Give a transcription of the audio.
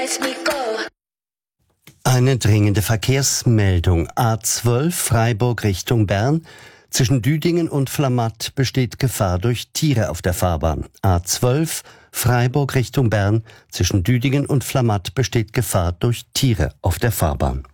Eine dringende Verkehrsmeldung. A12 Freiburg Richtung Bern. Zwischen Düdingen und Flamatt besteht Gefahr durch Tiere auf der Fahrbahn. A12 Freiburg Richtung Bern. Zwischen Düdingen und Flamatt besteht Gefahr durch Tiere auf der Fahrbahn.